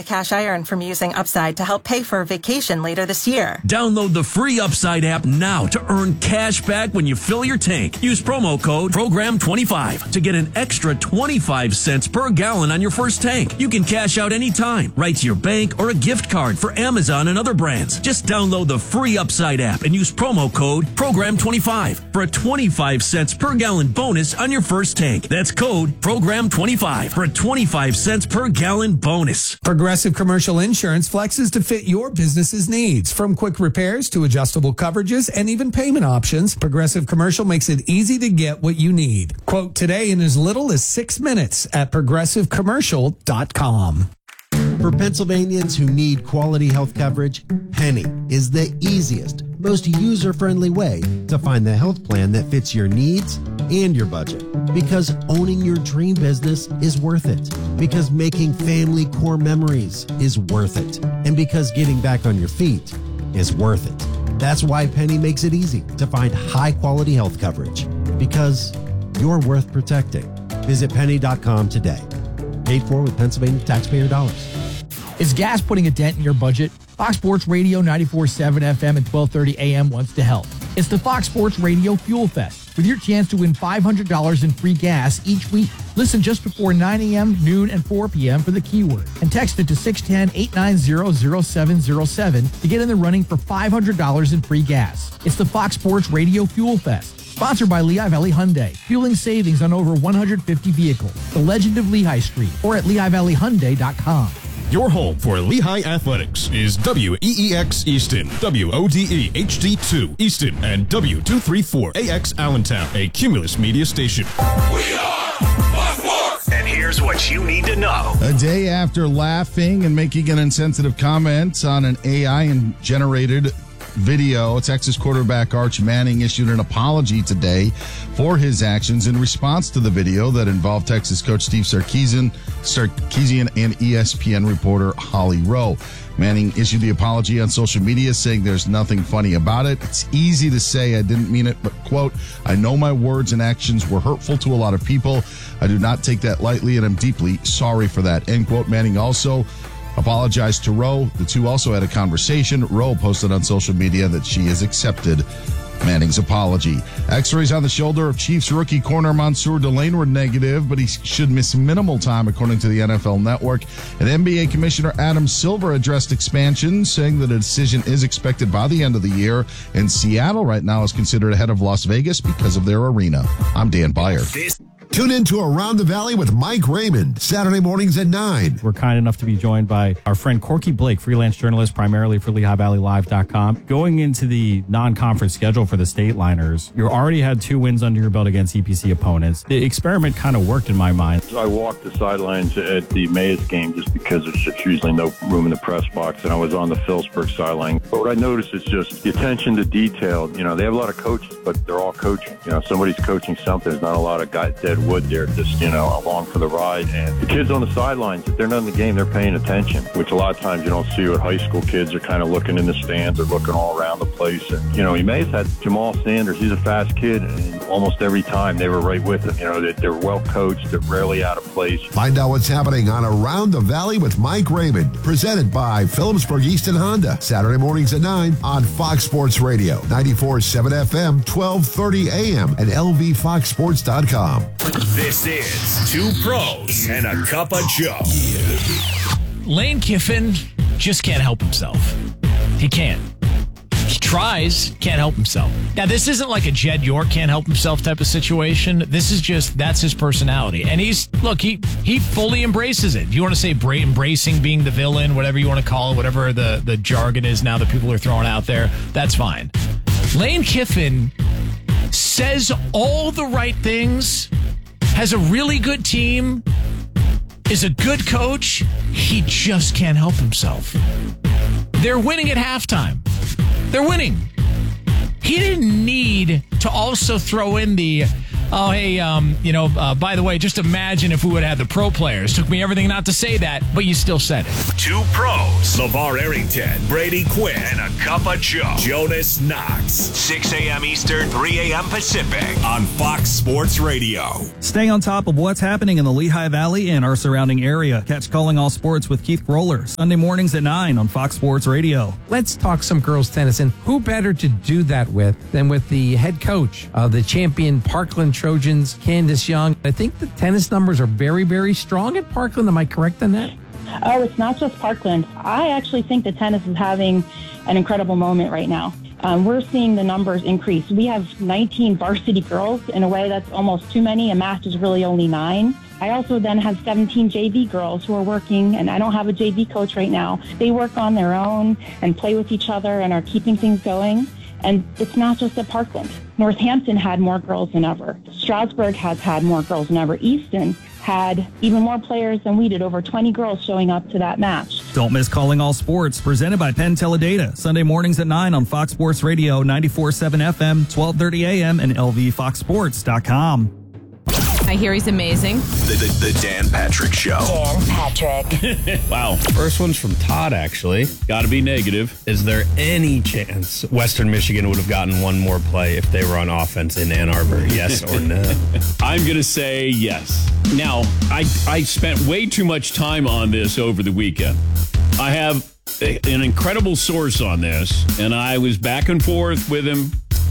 cash I earned from using Upside to help pay for a vacation later this year. Download the free Upside app now to earn cash back when you fill your tank. Use promo code PROGRAM25 to get an extra 25 cents per gallon on your first tank. You can cash out anytime, right to your bank or a gift card for Amazon and other brands. Just download the free Upside app and use promo code PROGRAM25 for a 25 cents per gallon bonus on your first tank. That's code PROGRAM25 for a 25 cents per gallon bonus. Progressive Commercial Insurance flexes to fit your business's needs. From quick repairs to adjustable coverages and even payment options, Progressive Commercial makes it easy to get what you need. Quote today in as little as 6 minutes at progressivecommercial.com. For Pennsylvanians who need quality health coverage, Penny is the easiest, most user-friendly way to find the health plan that fits your needs and your budget. Because owning your dream business is worth it. Because making family core memories is worth it. And because getting back on your feet is worth it. That's why Penny makes it easy to find high-quality health coverage. Because you're worth protecting. Visit penny.com today. Paid for with Pennsylvania taxpayer dollars. Is gas putting a dent in your budget? Fox Sports Radio 94.7 FM and 1230 AM wants to help. It's the Fox Sports Radio Fuel Fest, with your chance to win $500 in free gas each week. Listen just before 9 a.m., noon, and 4 p.m. for the keyword, and text it to 610-890-0707 to get in the running for $500 in free gas. It's the Fox Sports Radio Fuel Fest, sponsored by Lehigh Valley Hyundai, fueling savings on over 150 vehicles. The Legend of Lehigh Street, or at LehighValleyHyundai.com. Your home for Lehigh Athletics is WEEX Easton, WODE HD2 Easton, and W234AX Allentown, a Cumulus Media station. We are Fox Sports! And here's what you need to know. A day after laughing and making an insensitive comment on an AI-generated video, Texas quarterback Arch Manning issued an apology today for his actions in response to the video that involved Texas coach Steve Sarkisian and ESPN reporter Holly Rowe. Manning issued the apology on social media, saying there's nothing funny about it. It's easy to say I didn't mean it, but, quote, I know my words and actions were hurtful to a lot of people. I do not take that lightly, and I'm deeply sorry for that, end quote. Manning also apologized to Rowe. The two also had a conversation. Rowe posted on social media that she has accepted Manning's apology. X-rays on the shoulder of Chiefs rookie corner Mansour Delane were negative, but he should miss minimal time, according to the NFL Network. And NBA Commissioner Adam Silver addressed expansion, saying that a decision is expected by the end of the year. And Seattle right now is considered ahead of Las Vegas because of their arena. I'm Dan Beyer. Tune in to Around the Valley with Mike Raymond, Saturday mornings at 9. We're kind enough to be joined by our friend Corky Blake, freelance journalist primarily for LehighValleyLive.com. Going into the non-conference schedule for the Stateliners, you already had 2 wins under your belt against EPC opponents. The experiment kind of worked in my mind. I walked the sidelines at the Mays game just because there's just usually no room in the press box, and I was on the Phillipsburg sideline. But what I noticed is just the attention to detail. You know, they have a lot of coaches, but they're all coaching. You know, somebody's coaching something. There's not a lot of dead wood there, just, you know, along for the ride. And the kids on the sidelines, if they're not in the game, they're paying attention, which a lot of times you don't see what high school kids are kind of looking in the stands or looking all around the place. And, you know, you may have had Jamal Sanders. He's a fast kid, and almost every time they were right with him. You know, they're well coached. They're rarely out of place. Find out what's happening on Around the Valley with Mike Raymond, presented by Phillipsburg Easton Honda, Saturday mornings at 9 on Fox Sports Radio, 94.7 FM, 1230 AM, and LVFoxSports.com. This is Two Pros and a Cup of Joe. Lane Kiffin just can't help himself. He can't. He tries, can't help himself. Now, this isn't like a Jed York can't help himself type of situation. This is just, that's his personality. And he fully embraces it. If you want to say embracing being the villain, whatever you want to call it, whatever the jargon is now that people are throwing out there, that's fine. Lane Kiffin says all the right things, has a really good team, is a good coach. He just can't help himself. They're winning at halftime. They're winning. He didn't need to also throw in the, Oh, hey, by the way, just imagine if we would have had the pro players. Took me everything not to say that, but you still said it. Two pros, LeVar Arrington, Brady Quinn, and a cup of Joe, Jonas Knox. 6 a.m. Eastern, 3 a.m. Pacific on Fox Sports Radio. Stay on top of what's happening in the Lehigh Valley and our surrounding area. Catch Calling All Sports with Keith Roller, Sunday mornings at 9 on Fox Sports Radio. Let's talk some girls tennis, and who better to do that with than with the head coach of the champion Parkland Trojans, Candace Young. I think the tennis numbers are very, very strong at Parkland. Am I correct on that? Oh, it's not just Parkland. I actually think that tennis is having an incredible moment right now. We're seeing the numbers increase. We have 19 varsity girls. In a way, that's almost too many. A match is really only 9. I also then have 17 JV girls who are working, and I don't have a JV coach right now. They work on their own and play with each other and are keeping things going. And it's not just at Parkland. Northampton had more girls than ever. Stroudsburg has had more girls than ever. Easton had even more players than we did, over 20 girls showing up to that match. Don't miss Calling All Sports, presented by Penn Teledata, Sunday mornings at 9 on Fox Sports Radio, 94.7 FM, 12:30 a.m., and lvfoxsports.com. I hear he's amazing. The Dan Patrick Show. Dan Patrick. Wow. First one's from Todd, actually. Got to be negative. Is there any chance Western Michigan would have gotten one more play if they were on offense in Ann Arbor? Yes or no? I'm going to say yes. Now, I spent way too much time on this over the weekend. I have an incredible source on this, and I was back and forth with him,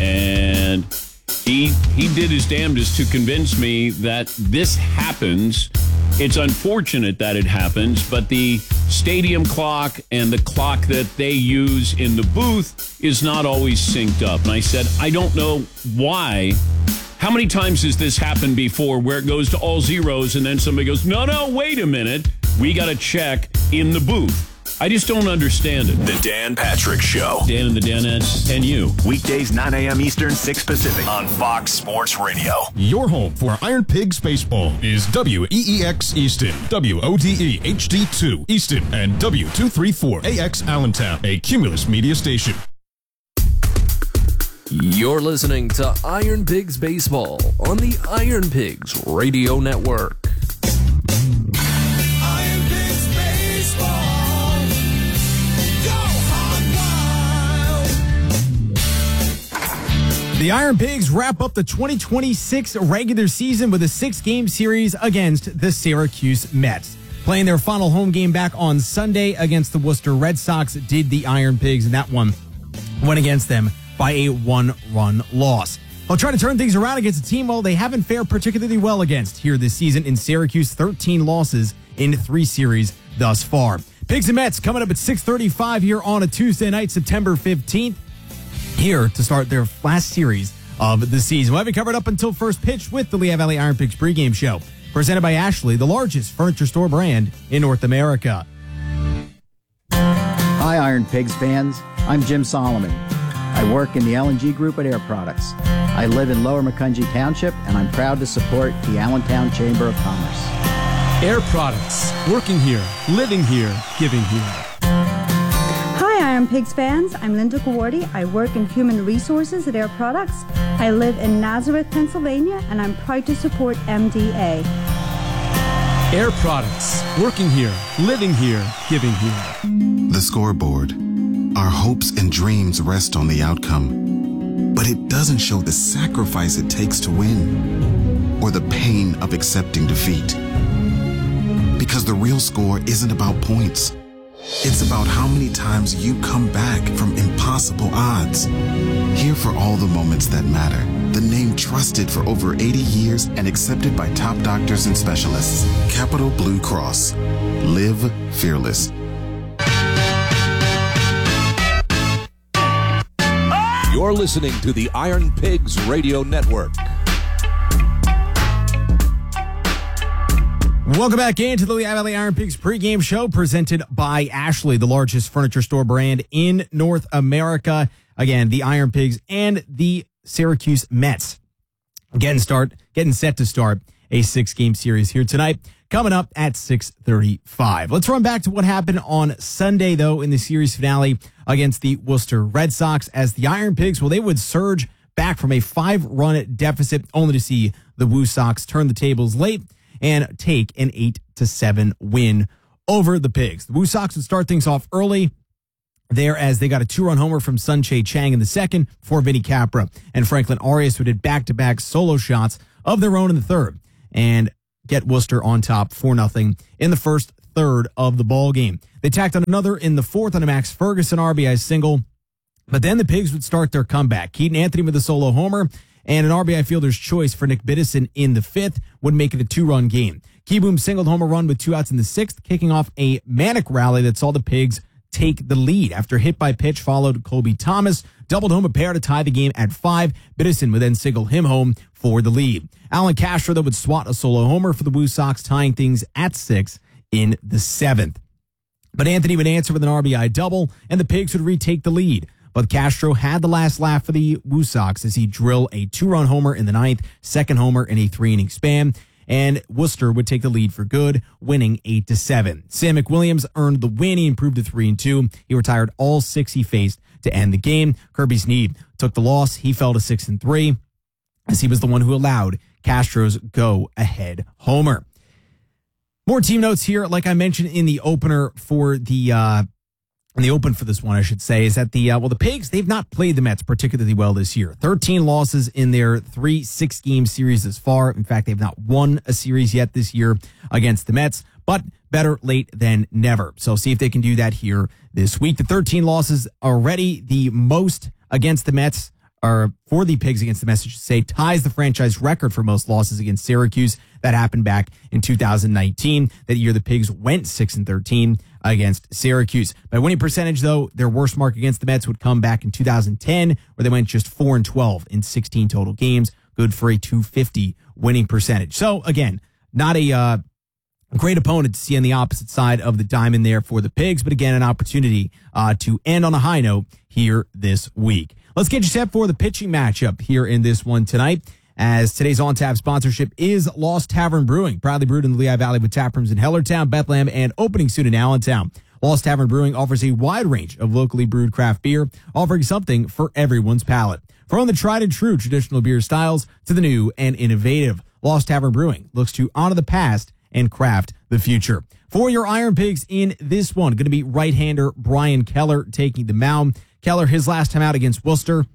and he did his damnedest to convince me that this happens. It's unfortunate that it happens, but the stadium clock and the clock that they use in the booth is not always synced up. And I said, I don't know why. How many times has this happened before where it goes to all zeros and then somebody goes, no, wait a minute. We got to check in the booth. I just don't understand it. The Dan Patrick Show. Dan and the Danettes and you. Weekdays 9 a.m. Eastern, 6 Pacific on Fox Sports Radio. Your home for Iron Pigs Baseball is WEEX Easton, WODE HD2 Easton, and W234AX Allentown, a Cumulus media station. You're listening to Iron Pigs Baseball on the Iron Pigs Radio Network. The Iron Pigs wrap up the 2026 regular season with a 6-game series against the Syracuse Mets. Playing their final home game back on Sunday against the Worcester Red Sox did the Iron Pigs, and that one went against them by a 1-run loss. They'll try to turn things around against a team they haven't fared particularly well against here this season in Syracuse, 13 losses in 3 series thus far. Pigs and Mets coming up at 6:35 here on a Tuesday night, September 15th. Here to start their last series of the season. We'll have you covered up until first pitch with the Lehigh Valley Iron Pigs pregame show, presented by Ashley, the largest furniture store brand in North America. Hi, Iron Pigs fans. I'm Jim Solomon. I work in the L&G Group at Air Products. I live in Lower Macungie Township, and I'm proud to support the Allentown Chamber of Commerce. Air Products. Working here, living here, giving here. Hi, Iron Pigs fans. I'm Linda Kawardi. I work in Human Resources at Air Products. I live in Nazareth, Pennsylvania, and I'm proud to support MDA. Air Products. Working here, living here, giving here. The scoreboard. Our hopes and dreams rest on the outcome, but it doesn't show the sacrifice it takes to win or the pain of accepting defeat. Because the real score isn't about points. It's about how many times you come back from impossible odds. Here for all the moments that matter. The name trusted for over 80 years and accepted by top doctors and specialists. Capital Blue Cross. Live fearless. You're listening to the Iron Pigs Radio Network. Welcome back into the Lehigh Valley Iron Pigs pregame show, presented by Ashley, the largest furniture store brand in North America. Again, the Iron Pigs and the Syracuse Mets getting set to start a 6-game series here tonight, coming up at 6:35. Let's run back to what happened on Sunday, though, in the series finale against the Worcester Red Sox, as the Iron Pigs, they would surge back from a 5-run deficit, only to see the Woo Sox turn the tables late and take an 8-7 win over the Pigs. The Woo Sox would start things off early there as they got a 2-run homer from Sun-Chae Chang in the second before Vinny Capra and Franklin Arias, who did back-to-back solo shots of their own in the third, and get Worcester on top 4-0 in the first third of the ball game. They tacked on another in the fourth on a Max Ferguson RBI single, but then the Pigs would start their comeback. Keaton Anthony with a solo homer and an RBI fielder's choice for Nick Biddison in the fifth would make it a 2-run game. Keyboom singled home a run with 2 outs in the sixth, kicking off a manic rally that saw the Pigs take the lead. After hit by pitch followed Kobe Thomas, doubled home a pair to tie the game at 5. Biddison would then single him home for the lead. Alan Castro, though, would swat a solo homer for the Woo Sox, tying things at 6 in the seventh. But Anthony would answer with an RBI double, and the Pigs would retake the lead. But Castro had the last laugh for the Woo Sox as he drilled a 2-run homer in the ninth, second homer in a 3-inning span, and Worcester would take the lead for good, winning 8-7. Sam McWilliams earned the win. He improved to 3-2. He retired all 6 he faced to end the game. Kirby Snead took the loss. He fell to 6-3 as he was the one who allowed Castro's go-ahead homer. More team notes here, like I mentioned in the opener for the in the open for this one, I should say, is that the Pigs, they've not played the Mets particularly well this year. 13 losses in their 3 6-game series thus far. In fact, they've not won a series yet this year against the Mets, but better late than never. So see if they can do that here this week. The 13 losses already, the most against the Mets, or for the Pigs against the Mets, I should say, ties the franchise record for most losses against Syracuse. That happened back in 2019. That year, the Pigs went 6-13 against Syracuse. By winning percentage, though, their worst mark against the Mets would come back in 2010, where they went just 4-12 in 16 total games. Good for a .250 winning percentage. So, again, not a great opponent to see on the opposite side of the diamond there for the Pigs, but again, an opportunity to end on a high note here this week. Let's get you set for the pitching matchup here in this one tonight, as today's on-tap sponsorship is Lost Tavern Brewing, proudly brewed in the Lehigh Valley with tap rooms in Hellertown, Bethlehem, and opening soon in Allentown. Lost Tavern Brewing offers a wide range of locally brewed craft beer, offering something for everyone's palate. From the tried and true traditional beer styles to the new and innovative, Lost Tavern Brewing looks to honor the past and craft the future. For your Iron Pigs in this one, going to be right-hander Brian Keller taking the mound. Keller, his last time out against Worcester,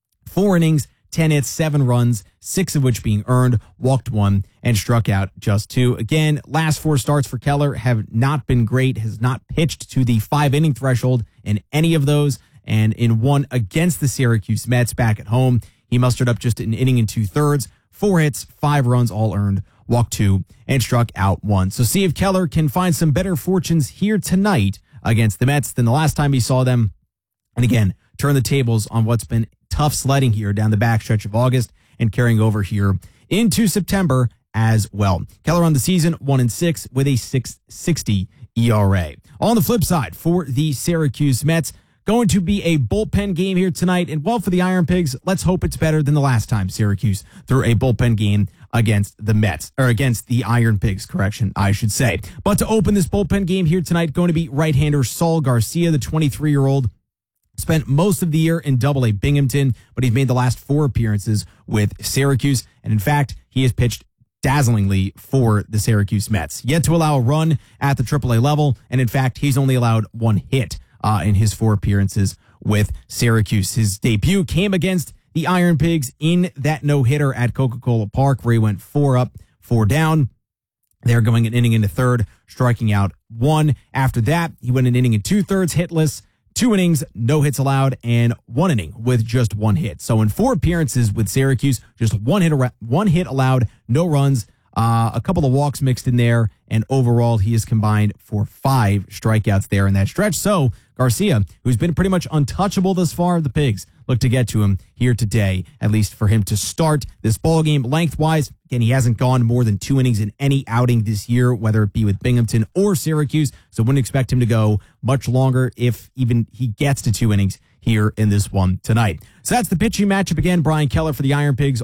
4 innings, 10 hits, 7 runs, 6 of which being earned, walked 1, and struck out just 2. Again, last 4 starts for Keller have not been great, has not pitched to the 5-inning threshold in any of those, and in one against the Syracuse Mets back at home, he mustered up just an inning and 2/3, 4 hits, 5 runs, all earned, walked 2, and struck out 1. So see if Keller can find some better fortunes here tonight against the Mets than the last time he saw them. And again, turn the tables on what's been tough sledding here down the backstretch of August and carrying over here into September as well. Keller on the season, 1-6 with a 6.60 ERA. On the flip side, for the Syracuse Mets, going to be a bullpen game here tonight. And well, for the Iron Pigs, let's hope it's better than the last time Syracuse threw a bullpen game against the Mets, or against the Iron Pigs, correction, I should say. But to open this bullpen game here tonight, going to be right-hander Saul Garcia, the 23-year-old. Spent most of the year in Double-A Binghamton, but he's made the last 4 appearances with Syracuse. And in fact, he has pitched dazzlingly for the Syracuse Mets. Yet to allow a run at the Triple-A level. And in fact, he's only allowed 1 hit in his 4 appearances with Syracuse. His debut came against the Iron Pigs in that no-hitter at Coca-Cola Park, where he went 4 up, 4 down. They're going an inning into third, striking out 1. After that, he went an inning and 2/3 hitless, 2 innings, no hits allowed, and 1 inning with just 1 hit. So in 4 appearances with Syracuse, just 1 hit allowed, no runs, a couple of walks mixed in there, and overall he is combined for 5 strikeouts there in that stretch. So Garcia, who's been pretty much untouchable thus far, the Pigs look to get to him here today, at least for him to start this ball game. Lengthwise, again, he hasn't gone more than 2 innings in any outing this year, whether it be with Binghamton or Syracuse, so wouldn't expect him to go much longer if even he gets to 2 innings here in this one tonight. So that's the pitching matchup again. Brian Keller for the Iron Pigs,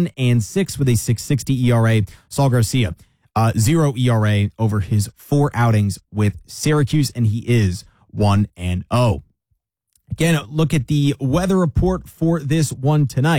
1-6 with a 6.60 ERA. Saul Garcia, 0 ERA over his 4 outings with Syracuse, and he is 1-0. Again, look at the weather report for this one tonight.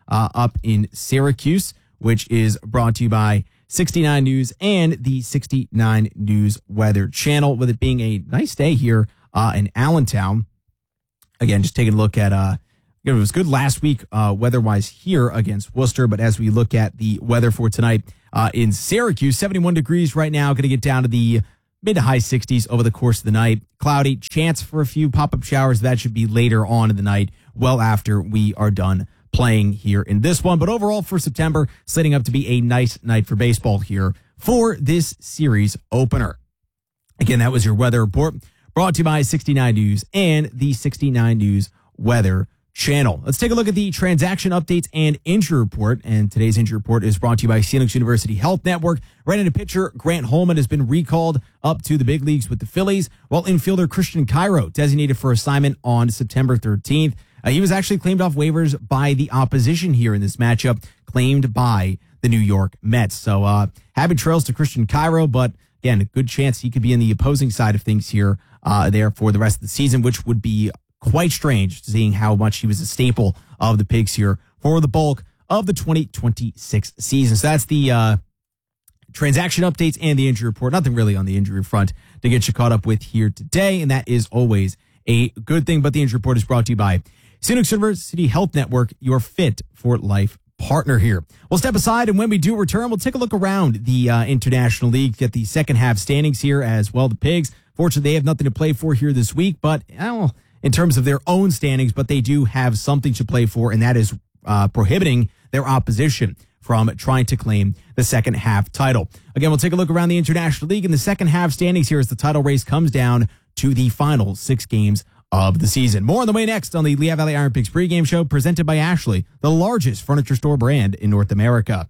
up in Syracuse, which is brought to you by 69 News and the 69 News Weather Channel, with it being a nice day here in Allentown. Again, just taking a look at it was good last week weather-wise here against Worcester, but as we look at the weather for tonight in Syracuse, 71 degrees right now, going to get down to the mid to high 60s over the course of the night. Cloudy, chance for a few pop-up showers. That should be later on in the night, well after we are done playing here in this one. But overall for September, setting up to be a nice night for baseball here for this series opener. Again, that was your weather report brought to you by 69 News and the 69 News Weather Channel. Let's take a look at the transaction updates and injury report. And today's injury report is brought to you by Phoenix University Health Network. Right-handed pitcher Grant Holman has been recalled up to the big leagues with the Phillies, while infielder Christian Cairo designated for assignment on September 13th. He was actually claimed off waivers by the opposition here in this matchup, claimed by the New York Mets. So happy trails to Christian Cairo, but again, a good chance he could be in the opposing side of things here there for the rest of the season, which would be quite strange, seeing how much he was a staple of the Pigs here for the bulk of the 2026 season. So that's the transaction updates and the injury report. Nothing really on the injury front to get you caught up with here today, and that is always a good thing. But the injury report is brought to you by Phoenix University Health Network, your fit for life partner here. We'll step aside, and when we do return, we'll take a look around the International League, get the second half standings here as well. The Pigs, fortunately, they have nothing to play for here this week, but in terms of their own standings, but they do have something to play for, and that is prohibiting their opposition from trying to claim the second half title. Again, we'll take a look around the International League in the second half standings here as the title race comes down to the final 6 games of the season. More on the way next on the Lehigh Valley Iron Pigs pregame show presented by Ashley, the largest furniture store brand in North America.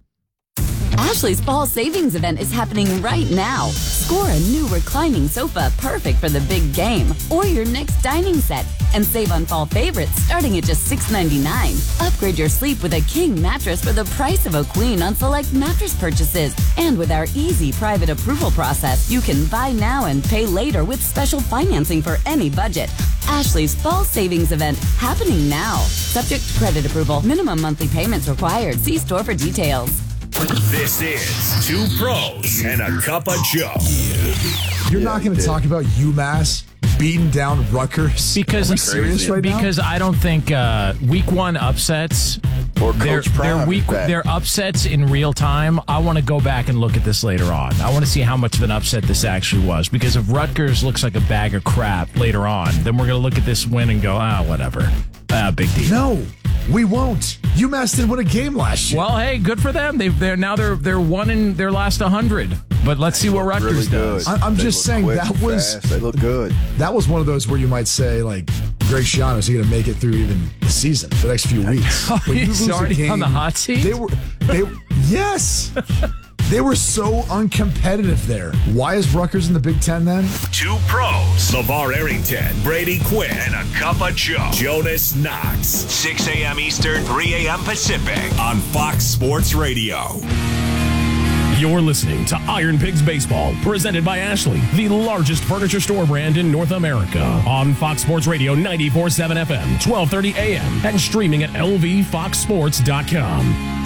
Ashley's fall savings event is happening right now. Score a new reclining sofa perfect for the big game or your next dining set and save on fall favorites starting at just $6.99. Upgrade your sleep with a king mattress for the price of a queen on select mattress purchases. And with our easy private approval process, you can buy now and pay later with special financing for any budget. Ashley's fall savings event happening now. Subject to credit approval. Minimum monthly payments required. See store for details. This is Two Pros and a Cup of Joe. You're not going to talk about UMass beating down Rutgers? Because Are we serious right now? Because I don't think week one upsets or they're upsets in real time. I want to go back and look at this later on. I want to see how much of an upset this actually was. Because if Rutgers looks like a bag of crap later on, then we're going to look at this win and go, whatever. Big deal. No. We won't. UMass didn't win a game last year. Well, hey, good for them. They're one in their last 100. But let's see what Rutgers does. I'm just saying they look good. That was one of those where you might say, like, Greg Schiano is going to make it through even the season, the next few weeks. He's already on the hot seat? Yes. They were so uncompetitive there. Why is Rutgers in the Big Ten then? Two Pros. LeVar Arrington, Brady Quinn, and a Cup of Joe. Jonas Knox. 6 a.m. Eastern, 3 a.m. Pacific on Fox Sports Radio. You're listening to Iron Pigs Baseball, presented by Ashley, the largest furniture store brand in North America. On Fox Sports Radio 94.7 FM, 12:30 a.m. and streaming at lvfoxsports.com.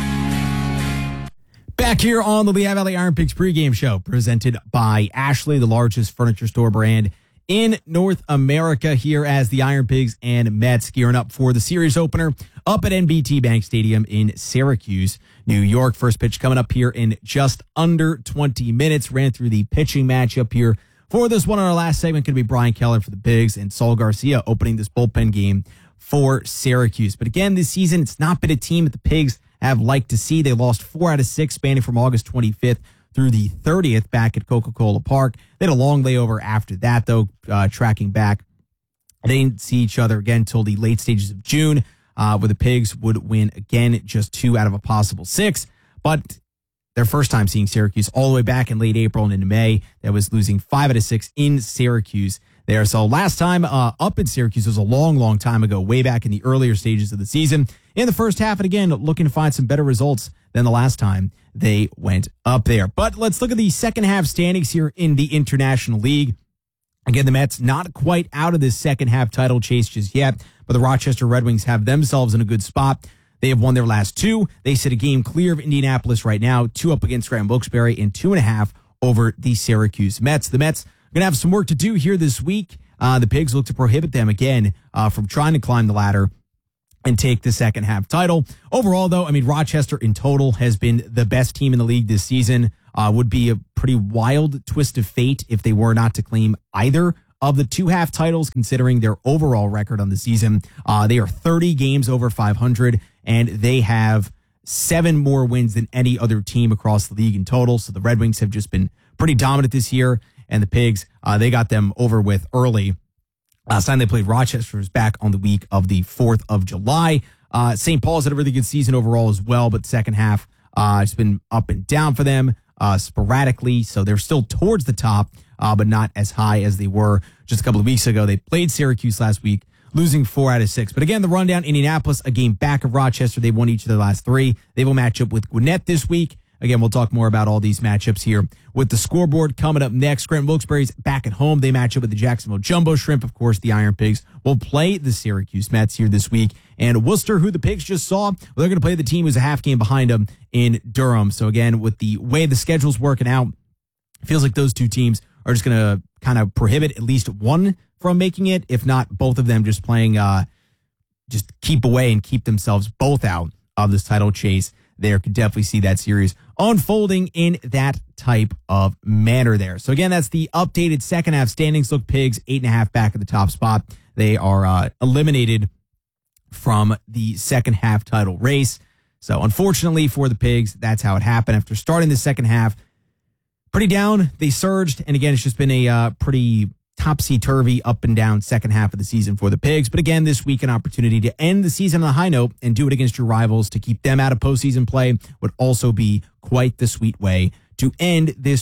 Back here on the Lehigh Valley Iron Pigs pregame show, presented by Ashley, the largest furniture store brand in North America, here as the Iron Pigs and Mets gearing up for the series opener up at NBT Bank Stadium in Syracuse, New York. First pitch coming up here in just under 20 minutes. Ran through the pitching matchup here for this one. On our last segment, going to be Brian Keller for the Pigs and Saul Garcia opening this bullpen game for Syracuse. But again, this season, it's not been a team that the Pigs have liked to see. They lost 4 out of 6, spanning from August 25th through the 30th back at Coca-Cola Park. They had a long layover after that, though, tracking back. They didn't see each other again until the late stages of June, where the Pigs would win again just 2 out of a possible 6. But their first time seeing Syracuse all the way back in late April and into May, that was losing 5 out of 6 in Syracuse there. So last time up in Syracuse was a long, long time ago, way back in the earlier stages of the season. In the first half, and again, looking to find some better results than the last time they went up there. But let's look at the second half standings here in the International League. Again, the Mets not quite out of this second half title chase just yet, but the Rochester Red Wings have themselves in a good spot. They have won their last 2. They sit a game clear of Indianapolis right now, 2 up against Graham Wilkes-Barre and 2.5 over the Syracuse Mets. The Mets are going to have some work to do here this week. The Pigs look to prohibit them again from trying to climb the ladder and take the second half title. Overall, though, I mean, Rochester in total has been the best team in the league this season. Would be a pretty wild twist of fate if they were not to claim either of the 2 half titles, considering their overall record on the season. They are 30 games over 500, and they have 7 more wins than any other team across the league in total. So the Red Wings have just been pretty dominant this year, and the Pigs, they got them over with early. Last time they played Rochester was back on the week of the 4th of July. St. Paul's had a really good season overall as well, but the second half, it's been up and down for them sporadically. So they're still towards the top, but not as high as they were just a couple of weeks ago. They played Syracuse last week, losing 4 out of 6. But again, the rundown, Indianapolis, a game back of Rochester. They won each of their last 3. They will match up with Gwinnett this week. Again, we'll talk more about all these matchups here with the scoreboard coming up next. Graham Wilkes-Barre's back at home. They match up with the Jacksonville Jumbo Shrimp. Of course, the Iron Pigs will play the Syracuse Mets here this week. And Worcester, who the Pigs just saw, well, they're going to play the team who's a half game behind them in Durham. So again, with the way the schedule's working out, it feels like those 2 teams are just going to kind of prohibit at least one from making it, if not both of them just playing, just keep away and keep themselves both out of this title chase. There could definitely see that series unfolding in that type of manner there. So again, that's the updated second half standings. Look, Pigs 8.5 back at the top spot. They are eliminated from the second half title race. So unfortunately for the Pigs, that's how it happened. After starting the second half pretty down, they surged. And again, it's just been a pretty topsy-turvy, up and down second half of the season for the Pigs. But again, this week, an opportunity to end the season on a high note and do it against your rivals to keep them out of postseason play would also be quite the sweet way to end this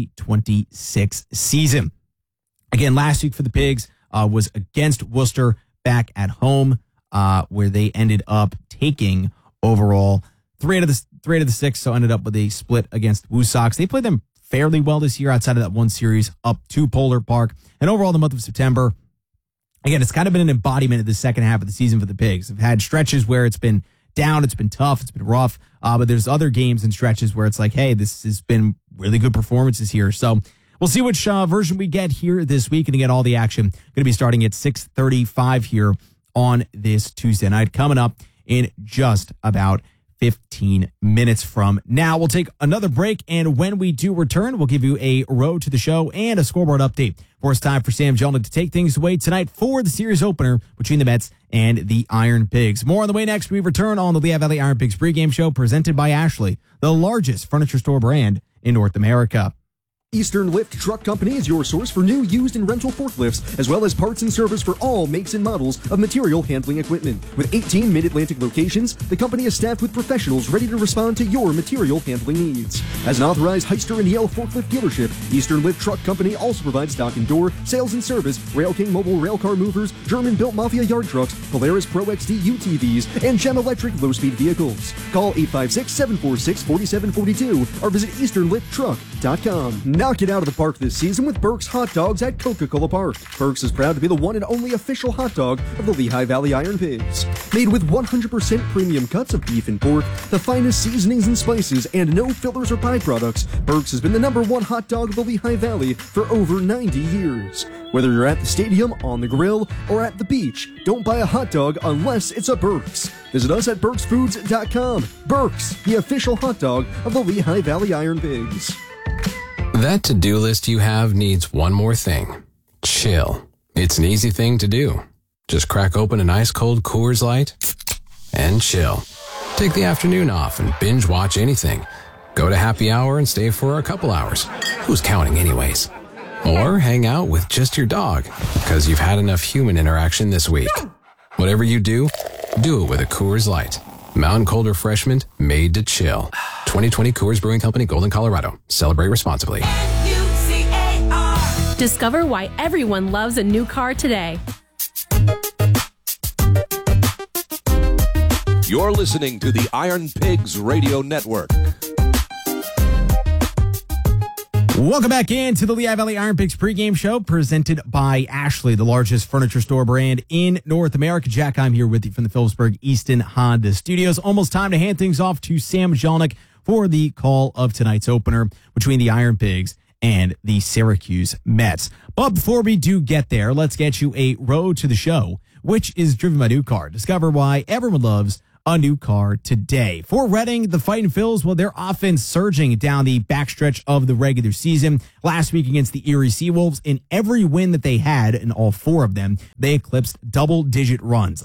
2026 season. Again, last week for the Pigs was against Worcester back at home, where they ended up taking overall 3 out of the 6, so ended up with a split against Woo Sox. They played them fairly well this year outside of that one series up to Polar Park. And overall, the month of September, again, it's kind of been an embodiment of the second half of the season for the Pigs. They've had stretches where it's been down, it's been tough, it's been rough, but there's other games and stretches where it's like, hey, this has been really good performances here. So we'll see which version we get here this week. And again, all the action going to be starting at 6:35 here on this Tuesday night. Coming up in just about 15 minutes from now. We'll take another break, and when we do return, we'll give you a road to the show and a scoreboard update. For it's time for Sam Jelnick to take things away tonight for the series opener between the Mets and the Iron Pigs. More on the way next. We return on the Lehigh Valley Iron Pigs pregame show presented by Ashley, the largest furniture store brand in North America. Eastern Lift Truck Company is your source for new, used, and rental forklifts, as well as parts and service for all makes and models of material handling equipment. With 18 Mid-Atlantic locations, the company is staffed with professionals ready to respond to your material handling needs. As an authorized Hyster and Yale forklift dealership, Eastern Lift Truck Company also provides dock and door, sales and service, Rail King mobile railcar movers, German-built Mafia yard trucks, Polaris Pro XD UTVs, and Gem Electric low-speed vehicles. Call 856-746-4742 or visit easternlifttruck.com. Knock it out of the park this season with Burke's Hot Dogs at Coca-Cola Park. Burke's is proud to be the one and only official hot dog of the Lehigh Valley Iron Pigs. Made with 100% premium cuts of beef and pork, the finest seasonings and spices, and no fillers or byproducts, Burke's has been the #1 hot dog of the Lehigh Valley for over 90 years. Whether you're at the stadium, on the grill, or at the beach, don't buy a hot dog unless it's a Burke's. Visit us at burksfoods.com. Burke's, the official hot dog of the Lehigh Valley Iron Pigs. That to-do list you have needs one more thing. Chill. It's an easy thing to do. Just crack open an ice-cold Coors Light and chill. Take the afternoon off and binge watch anything. Go to happy hour and stay for a couple hours. Who's counting anyways? Or hang out with just your dog, because you've had enough human interaction this week. Whatever you do it with a Coors Light. Mountain cold refreshment made to chill. 2020 Coors Brewing Company, Golden, Colorado. Celebrate responsibly. Discover why everyone loves a new car today. You're listening to the Iron Pigs Radio Network. Welcome back into the Lehigh Valley Iron Pigs pregame show presented by Ashley, the largest furniture store brand in North America. Jack, I'm here with you from the Phillipsburg Easton Honda Studios. Almost time to hand things off to Sam Jolnick for the call of tonight's opener between the Iron Pigs and the Syracuse Mets. But before we do get there, let's get you a road to the show, which is driven by New Car. Discover why everyone loves a new car today. For Reading, the Fightin' Phils, well, their offense surging down the backstretch of the regular season. Last week against the Erie Seawolves, in every win that they had, in all four of them, they eclipsed double-digit runs.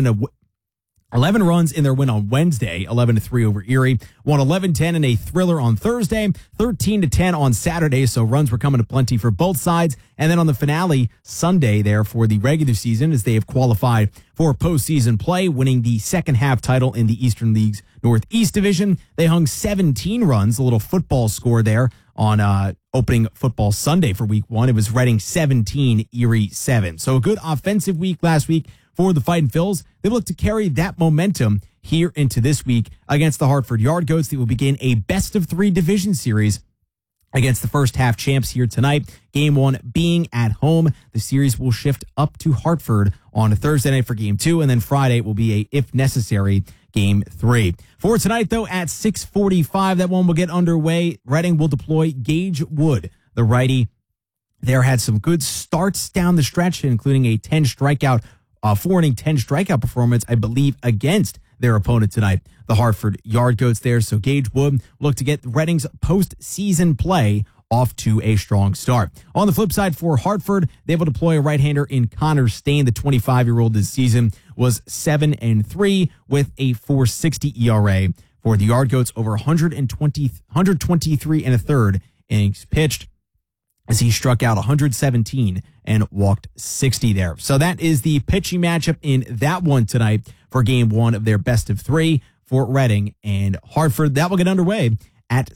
11 runs in their win on Wednesday, 11-3 over Erie. Won 11-10 in a thriller on Thursday, 13-10 on Saturday, so runs were coming to plenty for both sides. And then on the finale Sunday there for the regular season, as they have qualified for postseason play, winning the second half title in the Eastern League's Northeast Division. They hung 17 runs, a little football score there on opening football Sunday for week one. It was Reading 17, Erie 7. So a good offensive week last week for the Fightin' Phils. They look to carry that momentum here into this week against the Hartford Yard Goats. They will begin a best-of-3 division series against the first half champs here tonight. Game one being at home. The series will shift up to Hartford on a Thursday night for game two, and then Friday will be a, if necessary, game three. For tonight, though, at 6:45, that one will get underway. Reading will deploy Gage Wood, the righty. There had some good starts down the stretch, including a 10 strikeout 4-inning, 10 strikeout performance, I believe, against their opponent tonight, the Hartford Yard Goats there. So Gage Wood look to get Reading's postseason play off to a strong start. On the flip side for Hartford, they will deploy a right-hander in Connor Stain. The 25-year-old this season was 7-3 with a 4.60 ERA for the Yard Goats over 123 and a third innings pitched, as he struck out 117 and walked 60 there. So that is the pitching matchup in that one tonight for game one of their best of three for Reading and Hartford. That will get underway at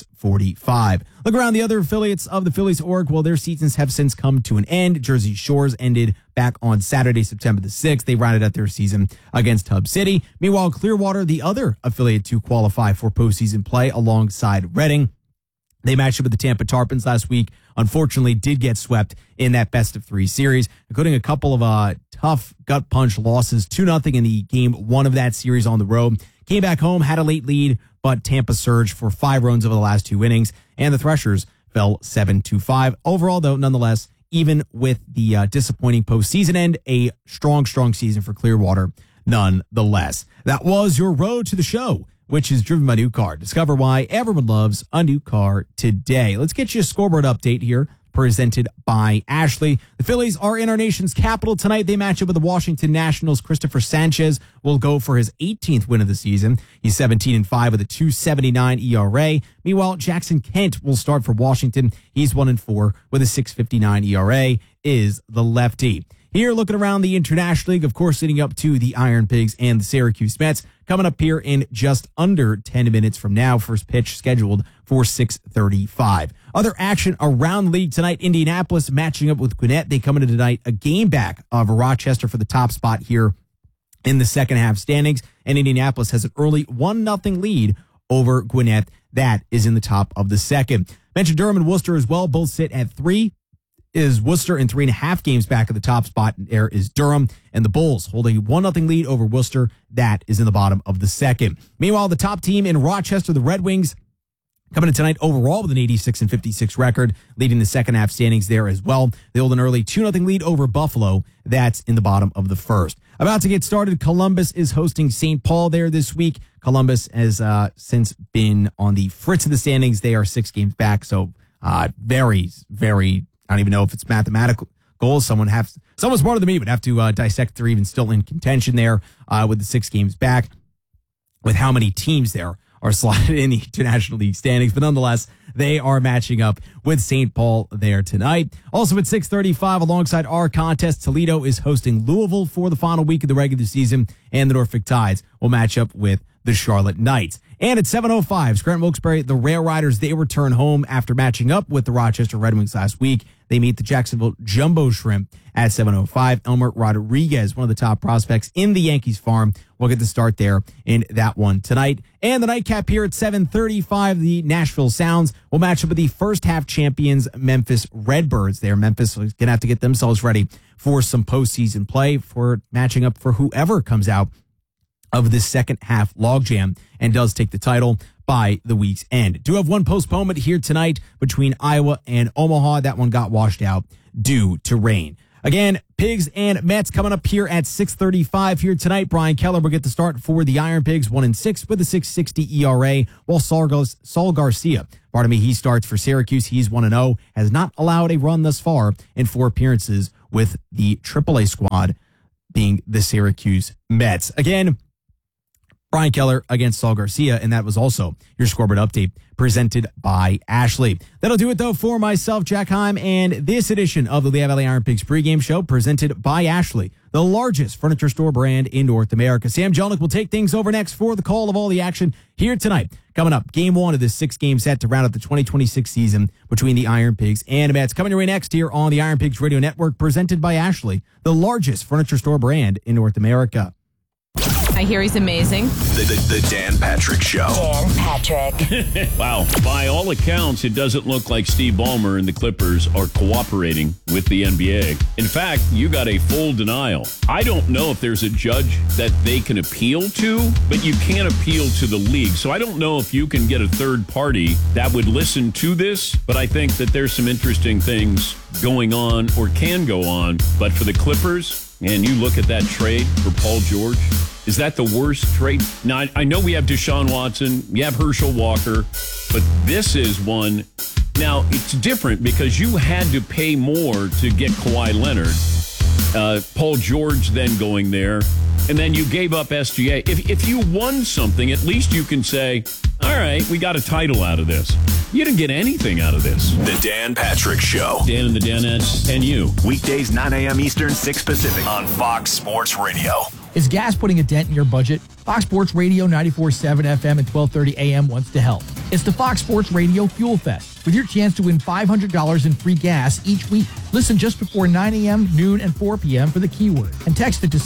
6:45. Look around the other affiliates of the Phillies org. Well, their seasons have since come to an end. Jersey Shores ended back on Saturday, September the 6th. They rounded out their season against Hub City. Meanwhile, Clearwater, the other affiliate to qualify for postseason play alongside Reading, they matched up with the Tampa Tarpons last week. Unfortunately, did get swept in that best-of-3 series, including a couple of tough gut punch losses, 2-0 in the game one of that series on the road. Came back home, had a late lead, but Tampa surged for 5 runs over the last 2 innings, and the Threshers fell 7-5. Overall, though, nonetheless, even with the disappointing postseason end, a strong season for Clearwater nonetheless. That was your road to the show, which is driven by New Car. Discover why everyone loves a new car today. Let's get you a scoreboard update here, presented by Ashley. The Phillies are in our nation's capital tonight. They match up with the Washington Nationals. Christopher Sanchez will go for his 18th win of the season. He's 17-5 with a 2.79 ERA. Meanwhile, Jackson Kent will start for Washington. He's 1-4 with a 6.59 ERA, is the lefty. Here, looking around the International League, of course, leading up to the Iron Pigs and the Syracuse Mets, coming up here in just under 10 minutes from now. First pitch scheduled for 6:35. Other action around the league tonight, Indianapolis matching up with Gwinnett. They come into tonight a game back of Rochester for the top spot here in the second half standings. And Indianapolis has an early 1-0 lead over Gwinnett. That is in the top of the second. Mentioned Durham and Worcester as well. Both sit at 3. Is Worcester in 3.5 games back at the top spot. There is Durham, and the Bulls holding a 1-0 lead over Worcester. That is in the bottom of the second. Meanwhile, the top team in Rochester, the Red Wings, coming in tonight overall with an 86-56 record, leading the second half standings there as well. They hold an early 2-0 lead over Buffalo. That's in the bottom of the first. About to get started, Columbus is hosting St. Paul there this week. Columbus has since been on the fritz of the standings. They are 6 games back, so very, I don't even know if it's mathematical goals. Someone smarter than me would have to dissect they're even still in contention there with the 6 games back, with how many teams there are slotted in the International League standings. But nonetheless, they are matching up with St. Paul there tonight. Also at 6:35, alongside our contest, Toledo is hosting Louisville for the final week of the regular season, and the Norfolk Tides will match up with the Charlotte Knights. And at 7:05, Scranton Wilkes-Barre, the Rail Riders, they return home after matching up with the Rochester Red Wings last week. They meet the Jacksonville Jumbo Shrimp at 7:05. Elmer Rodriguez, one of the top prospects in the Yankees farm, will get the start there in that one tonight. And the nightcap here at 7:35, the Nashville Sounds will match up with the first half champions Memphis Redbirds there. Memphis is going to have to get themselves ready for some postseason play, for matching up for whoever comes out of this second half logjam and does take the title by the week's end. Do have one postponement here tonight between Iowa and Omaha. That one got washed out due to rain. Again, Pigs and Mets coming up here at 6:35 here tonight. Brian Keller will get the start for the Iron Pigs, 1-6 with a 6.60 ERA, while Saul Garcia, he starts for Syracuse. He's 1-0, has not allowed a run thus far in 4 appearances with the AAA squad being the Syracuse Mets. Again, Brian Keller against Saul Garcia, and that was also your scoreboard update presented by Ashley. That'll do it, though, for myself, Jack Heim, and this edition of the Lehigh Valley Iron Pigs pregame show presented by Ashley, the largest furniture store brand in North America. Sam Jelnick will take things over next for the call of all the action here tonight. Coming up, game 1 of this 6-game set to round out the 2026 season between the Iron Pigs and Mets. Coming your way next here on the Iron Pigs Radio Network, presented by Ashley, the largest furniture store brand in North America. I hear he's amazing. The Dan Patrick Show. Dan Patrick. Wow. By all accounts, it doesn't look like Steve Ballmer and the Clippers are cooperating with the NBA. In fact, you got a full denial. I don't know if there's a judge that they can appeal to, but you can't appeal to the league. So I don't know if you can get a third party that would listen to this, but I think that there's some interesting things going on or can go on. But for the Clippers, and you look at that trade for Paul George, is that the worst trade? Now, I know we have Deshaun Watson, you have Herschel Walker, but this is one. Now, it's different because you had to pay more to get Kawhi Leonard. Paul George then going there, and then you gave up SGA. If you won something, at least you can say, all right, we got a title out of this. You didn't get anything out of this. The Dan Patrick Show. Dan and the Danettes and you. Weekdays, 9 a.m. Eastern, 6 Pacific on Fox Sports Radio. Is gas putting a dent in your budget? Fox Sports Radio 94.7 FM and 12:30 a.m. wants to help. It's the Fox Sports Radio Fuel Fest, with your chance to win $500 in free gas each week. Listen just before 9 a.m., noon, and 4 p.m. for the keyword, and text it to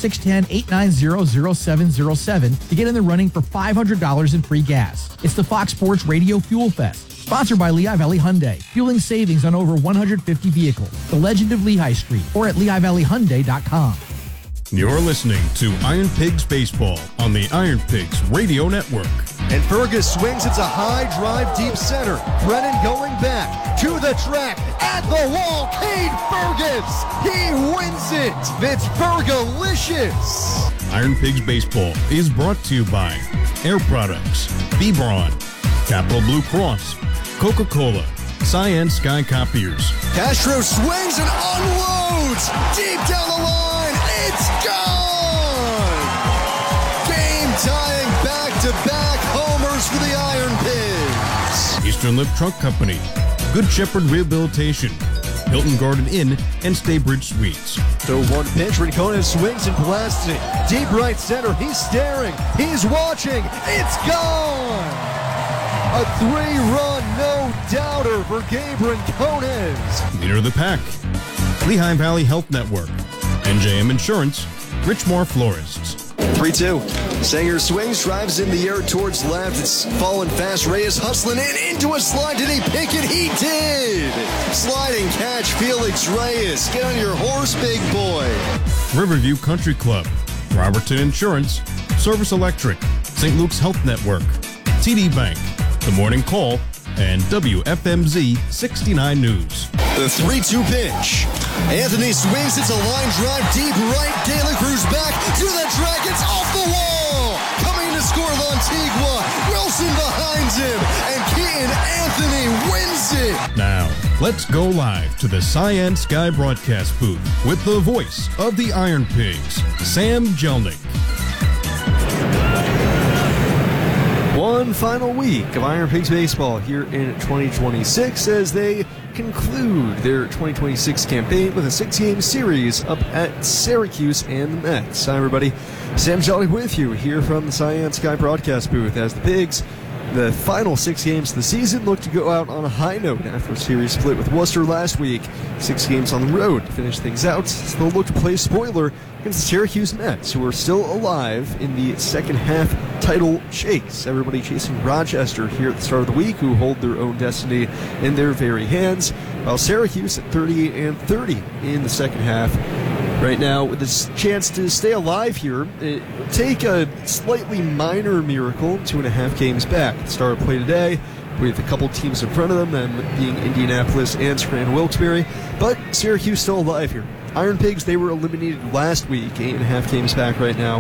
610-890-0707 to get in the running for $500 in free gas. It's the Fox Sports Radio Fuel Fest, sponsored by Lehigh Valley Hyundai, fueling savings on over 150 vehicles. The legend of Lehigh Street, or at LehighValleyHyundai.com. You're listening to Iron Pigs Baseball on the Iron Pigs Radio Network. And Fergus swings. It's a high drive deep center. Brennan going back to the track, at the wall. Cade Fergus, he wins it. It's Fergalicious. Iron Pigs Baseball is brought to you by Air Products, B-Braun, Capital Blue Cross, Coca-Cola, Cyan Sky Copiers. Castro swings and unloads deep down the line. It's gone! Game-tying back-to-back homers for the Iron Pigs. Eastern Lift Truck Company, Good Shepherd Rehabilitation, Hilton Garden Inn, and Staybridge Suites. So one pitch, Rincones swings and blasts it. Deep right center, he's staring, he's watching, it's gone! A 3-run no-doubter for Gabe Rincones. Leader of the pack, Lehigh Valley Health Network, NJM Insurance, Richmore Florists. 3-2. Sanger swings, drives in the air towards left. It's falling fast. Reyes hustling in into a slide. Did he pick it? He did. Sliding catch, Felix Reyes. Get on your horse, big boy. Riverview Country Club, Robertson Insurance, Service Electric, St. Luke's Health Network, TD Bank, The Morning Call, and WFMZ 69 News. The 3-2 pitch. Anthony swings. It's a line drive deep right. De La Cruz back to the track. It's off the wall. Coming to score Lantigua. Wilson behind him. And Keaton Anthony wins it. Now, let's go live to the Cyan Sky broadcast booth with the voice of the Iron Pigs, Sam Jelnick. one final week of Iron Pigs baseball here in 2026 as they conclude their 2026 campaign with a 6-game series up at Syracuse and the Mets. Hi, everybody. Sam Jolly with you here from the Cyan Sky broadcast booth as the Pigs, the final 6 games of the season, look to go out on a high note after a series split with Worcester last week. 6 games on the road to finish things out. So they'll look to play spoiler against the Syracuse Mets, who are still alive in the second half title chase. Everybody chasing Rochester here at the start of the week, who hold their own destiny in their very hands, while Syracuse at 38-30 in the second half. Right now, with this chance to stay alive here, it would take a slightly minor miracle, 2.5 games back at the start of play today, with a couple teams in front of them being Indianapolis and Scranton-Wilkes-Barre, but Syracuse still alive here. Iron Pigs, they were eliminated last week, 8.5 games back right now.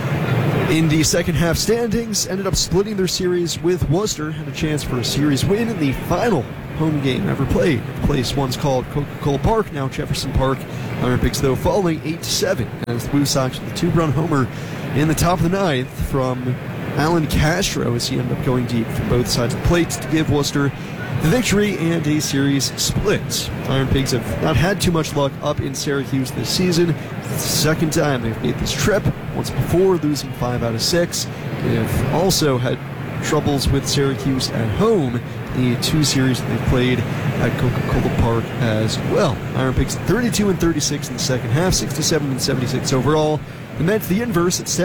In the second half standings, ended up splitting their series with Worcester, had a chance for a series win in the final home game ever played. The place once called Coca-Cola Park, now Jefferson Park. Iron Pigs, though, falling 8-7 as the Blue Sox with a 2-run homer in the top of the 9th from Alan Castro as he ended up going deep from both sides of the plate to give Worcester the victory and a series split. Iron Pigs have not had too much luck up in Syracuse this season. It's the second time they've made this trip, once before losing 5 out of 6. They have also had troubles with Syracuse at home in the 2 series that they played at Coca-Cola Park as well. Iron Pigs 32-36 in the second half, 67-76 overall. The Mets the inverse at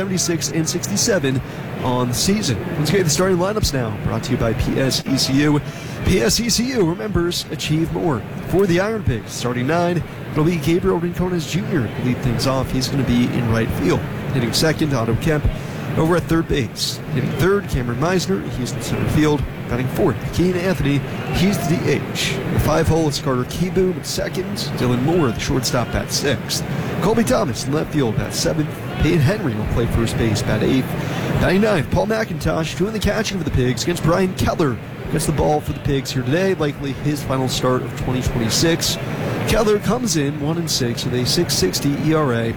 76-67 on the season. Let's get the starting lineups now, brought to you by PSECU. PSECU, remembers, achieve more. For the Iron Pigs, starting 9, it'll be Gabriel Rincones Jr. to lead things off. He's going to be in right field. Hitting second, Otto Kemp over at third base. Hitting third, Cameron Meisner. He's in center field. Batting fourth, Keen Anthony. He's the DH. In the 5-hole, it's Carter Kieboom at second. Dylan Moore, the shortstop, at sixth. Colby Thomas in left field, bat 7th. Peyton Henry will play first base, bat 8th. Batting 9th, Paul McIntosh doing the catching for the Pigs against Brian Keller. Gets the ball for the Pigs here today, likely his final start of 2026. Keller comes in 1-6 with a 6.60 ERA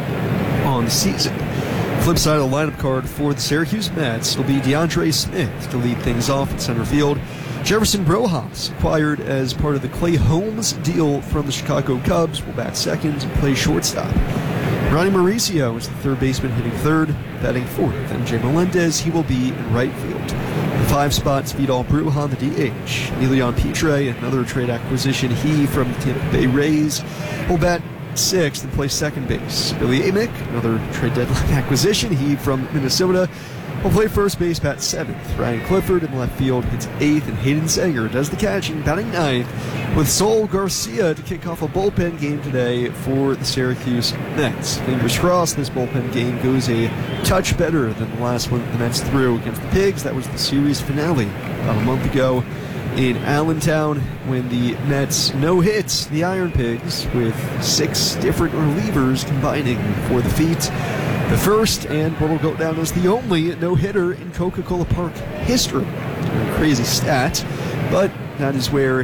on the season. Flip side of the lineup card for the Syracuse Mets will be DeAndre Smith to lead things off at center field. Jefferson Rojas, acquired as part of the Clay Holmes deal from the Chicago Cubs, will bat second and play shortstop. Ronnie Mauricio is the third baseman, hitting third, batting fourth. MJ Melendez, he will be in right field. The 5 spots, Vidal Brujan, the DH. Emilion Pitre, another trade acquisition, he from the Tampa Bay Rays, will bat 6th and play second base. Billy Amick, another trade deadline acquisition, he from Minnesota, will play first base, bat 7th. Ryan Clifford in left field hits 8th, and Hayden Sanger does the catching, batting 9th, with Sol Garcia to kick off a bullpen game today for the Syracuse Mets. Fingers crossed this bullpen game goes a touch better than the last one the Mets threw against the Pigs. That was the series finale about a month ago in Allentown when the Mets no-hit the Iron Pigs with 6 different relievers combining for the feat. The first, and what will go down as the only no-hitter in Coca-Cola Park history. A crazy stat, but that is where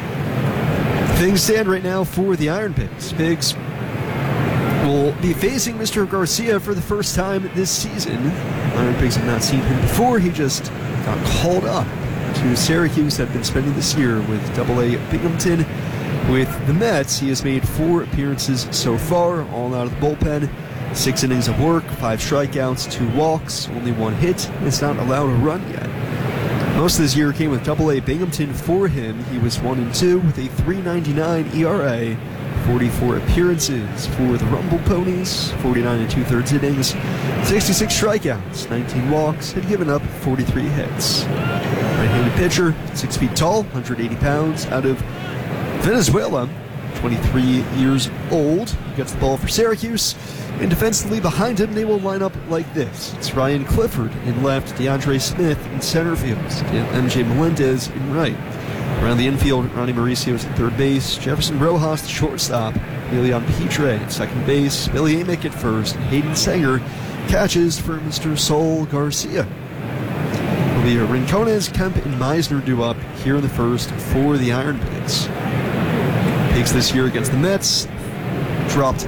things stand right now for the Iron Pigs. Pigs will be facing Mr. Garcia for the first time this season. Iron Pigs have not seen him before. He just got called up to Syracuse, had been spending this year with AA Binghamton. With the Mets, he has made 4 appearances so far, all out of the bullpen. 6 innings of work, 5 strikeouts, 2 walks, only 1 hit. It's not allowed a run yet. Most of this year came with AA Binghamton for him. He was 1-2 with a 3.99 ERA. 44 appearances for the Rumble Ponies, 49 2/3 innings, 66 strikeouts, 19 walks, had given up 43 hits. Right-handed pitcher, 6 feet tall, 180 pounds, out of Venezuela, 23 years old. Gets the ball for Syracuse. And defensively behind him, they will line up like this. It's Ryan Clifford in left, DeAndre Smith in center field, MJ Melendez in right. Around the infield, Ronnie Mauricio is at third base, Jefferson Rojas, the shortstop, Emilion Pitre at second base, Billy Amick at first, and Hayden Sanger catches for Mr. Sol Garcia. It'll be Rincones, Kemp, and Meisner due up here in the first for the Iron Pigs. Pigs this year against the Mets dropped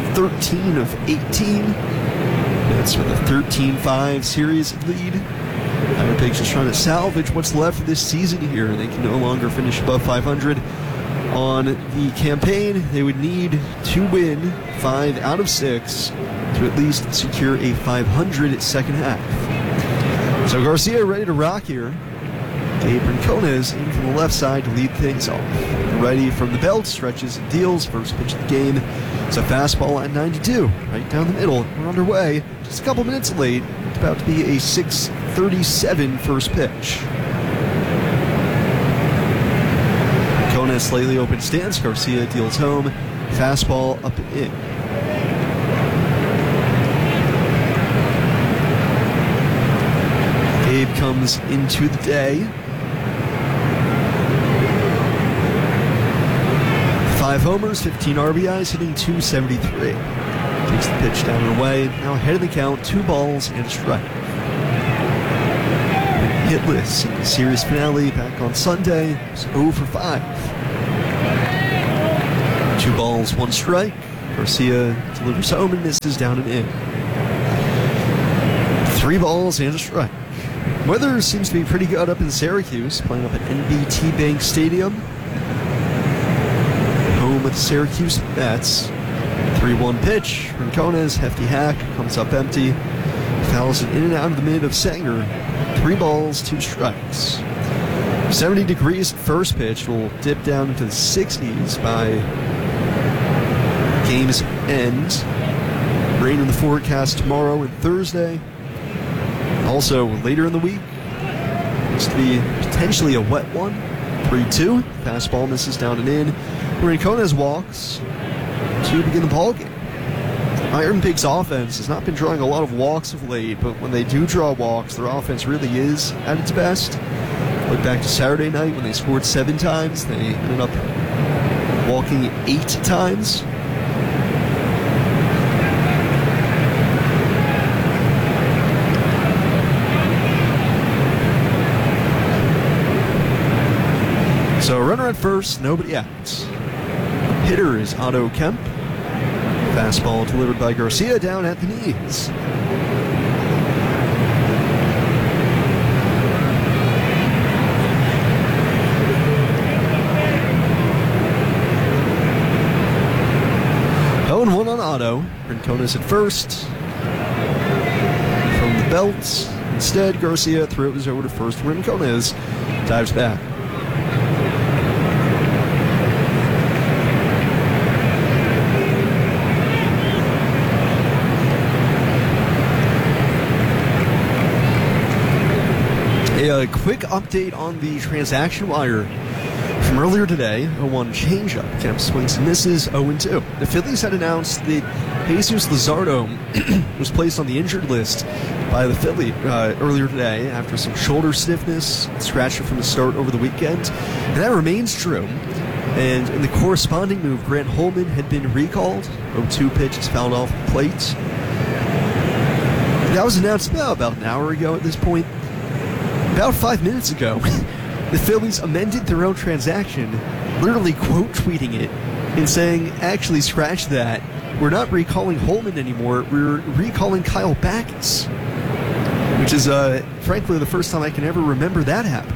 13 of 18. That's with a 13-5 series lead. Iron Pigs just trying to salvage what's left of this season here. They can no longer finish above 500 on the campaign. They would need to win 5 out of 6 to at least secure a 500 second half. So Garcia ready to rock here. Gabe Rincones in from the left side to lead things off. Ready from the belt, stretches and deals. First pitch of the game. It's a fastball at 92, right down the middle. We're underway. Just a couple minutes late. It's about to be a 6:37 first pitch. Rincones slightly open stance. Garcia deals home. Fastball up and in. Gabe comes into the day. 5 homers, 15 RBIs, hitting .273. Takes the pitch down and away. Now ahead of the count, 2 balls and a strike. Hitless in the series finale back on Sunday. It was 0 for 5. 2 balls, 1 strike. Garcia delivers home and misses down and in. 3 balls and a strike. Weather seems to be pretty good up in Syracuse, playing up at NBT Bank Stadium. Home of the Syracuse Mets. 3-1 pitch. Rincones, hefty hack, comes up empty. Fouls it in and out of the mid of Sanger. 3 balls, 2 strikes. 70 degrees at first pitch. Will dip down into the 60s by game's end. Rain in the forecast tomorrow and Thursday. Also, later in the week, looks to be potentially a wet one. 3-2. Fastball misses down and in. Rincones walks to begin the ballgame. Iron Pigs offense has not been drawing a lot of walks of late, but when they do draw walks, their offense really is at its best. Look back to Saturday night when they scored 7 times. They ended up walking 8 times. So runner at first, nobody out. Hitter is Otto Kemp. Fastball delivered by Garcia down at the knees. Oh, and 1 on Otto. Rincones at first. From the belt. Instead, Garcia throws over to first. Rincones dives back. A quick update on the transaction wire from earlier today. 0-1 changeup. Kemp swings and misses. 0-2. The Phillies had announced that Jesus Luzardo was placed on the injured list by the Philly earlier today after some shoulder stiffness, scratching from the start over the weekend. And that remains true. And in the corresponding move, Grant Holman had been recalled. 0-2 pitch is fouled off the plate. That was announced about an hour ago at this point. About 5 minutes ago, the Phillies amended their own transaction, literally quote tweeting it and saying, actually, scratch that. We're not recalling Holman anymore. We're recalling Kyle Backus, which is, frankly, the first time I can ever remember that happen.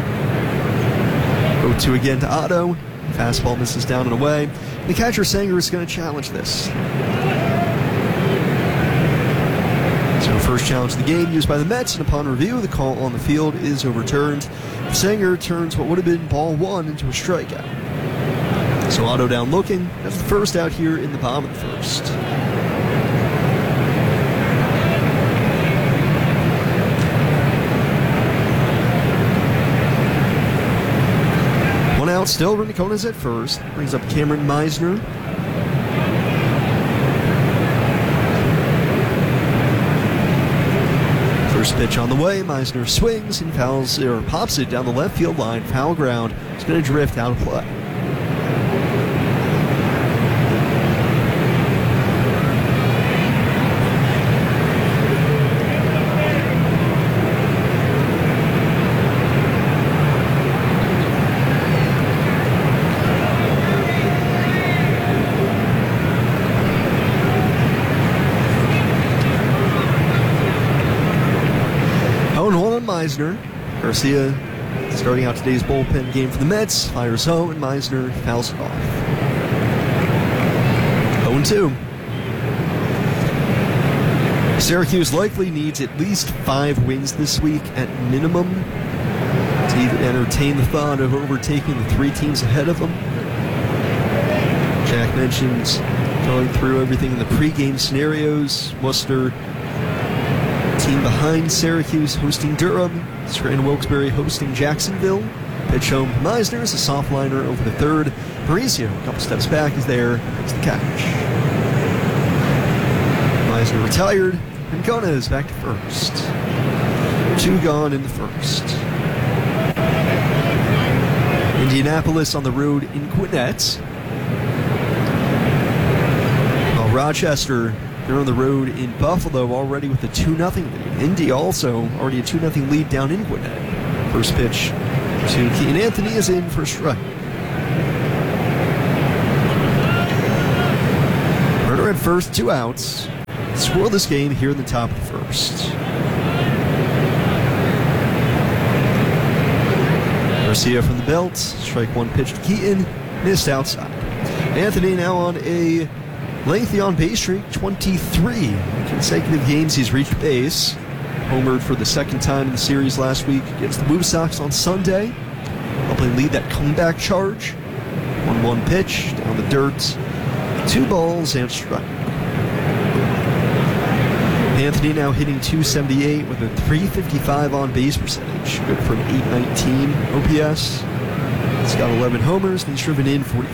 0-2 again to Otto. Fastball misses down and away. The catcher Sanger is going to challenge this. So first challenge of the game used by the Mets, and upon review, the call on the field is overturned. Sanger turns what would have been ball 1 into a strikeout. So Otto down looking. That's the first out here in the bottom of the first. One out still. Rincones at first. Brings up Cameron Meisner. First pitch on the way. Meisner swings and fouls or pops it down the left field line. Foul ground. It's going to drift out of play. Meisner. Garcia, starting out today's bullpen game for the Mets, fires home, and Meisner fouls it off. 0-2. Syracuse likely needs at least 5 wins this week at minimum to even entertain the thought of overtaking the 3 teams ahead of them. Jack mentioned going through everything in the pregame scenarios. Worcester, team behind Syracuse, hosting Durham. Scranton Wilkes-Barre hosting Jacksonville. Pitch home to Meisner as a soft liner over the third. Mauricio, a couple steps back, is there. Makes the catch. Meisner retired. Ancona is back to first. 2 gone in the first. Indianapolis on the road in Gwinnett. While Rochester, they're on the road in Buffalo already with a 2-0 lead. Indy also already a 2-0 lead down in Gwinnett. First pitch to Keaton Anthony is in for a strike. Runner at first, 2 outs. Scoreless game here in the top of the first. Garcia from the belt. Strike 1 pitch to Keaton. Missed outside. Anthony now on a lengthy on-base streak. 23 consecutive games he's reached base. Homered for the second time in the series last week against the Woo Sox on Sunday. Helping lead that comeback charge. 1-1 pitch down the dirt. 2 balls and strike. Anthony now hitting .278 with a .355 on-base percentage. Good for an .819 OPS. He's got 11 homers and he's driven in 45.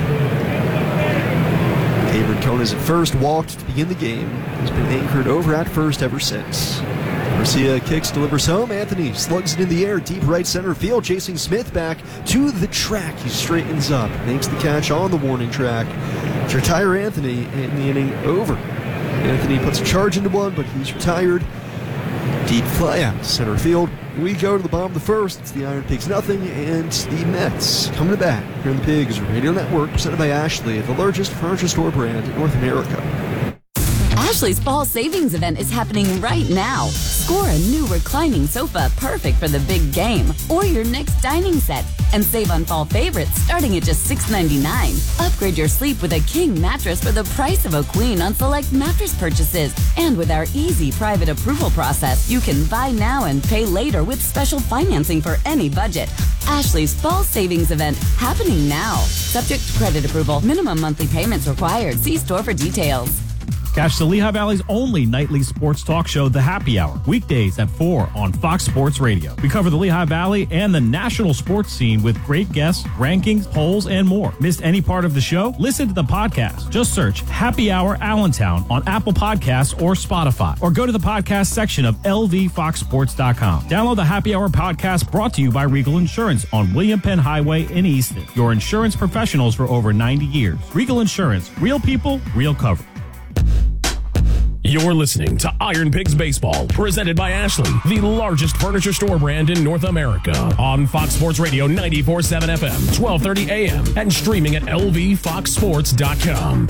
Gabe Ancona is at first, walked to begin the game. He's been anchored over at first ever since. Garcia kicks, delivers home. Anthony slugs it in the air, deep right center field, chasing Smith back to the track. He straightens up, makes the catch on the warning track to retire Anthony, and the inning over. Anthony puts a charge into one, but he's retired. Deep fly out center field. We go to the bottom of the first. It's the Iron Pigs nothing, and the Mets coming to bat here on the Pigs Radio Network, presented by Ashley, the largest furniture store brand in North America. Ashley's fall savings event is happening right now. Score a new reclining sofa perfect for the big game or your next dining set and save on fall favorites starting at just $6.99. Upgrade your sleep with a king mattress for the price of a queen on select mattress purchases. And with our easy private approval process, you can buy now and pay later with special financing for any budget. Ashley's fall savings event happening now. Subject to credit approval. Minimum monthly payments required. See store for details. Catch the Lehigh Valley's only nightly sports talk show, The Happy Hour, weekdays at 4 on Fox Sports Radio. We cover the Lehigh Valley and the national sports scene with great guests, rankings, polls, and more. Missed any part of the show? Listen to the podcast. Just search Happy Hour Allentown on Apple Podcasts or Spotify, or go to the podcast section of lvfoxsports.com. Download the Happy Hour podcast, brought to you by Regal Insurance on William Penn Highway in Easton. Your insurance professionals for over 90 years. Regal Insurance, real people, real coverage. You're listening to Iron Pigs Baseball, presented by Ashley, the largest furniture store brand in North America. On Fox Sports Radio 94.7 FM, 1230 AM, and streaming at lvfoxsports.com.